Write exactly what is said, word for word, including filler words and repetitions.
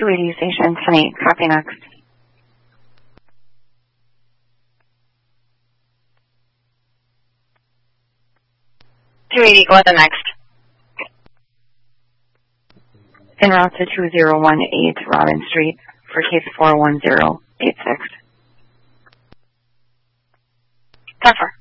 two eighty station ten eight. Copy next. two eighty, go ahead next. En route to two zero one eight Robin Street for case four one zero eight six. ten four.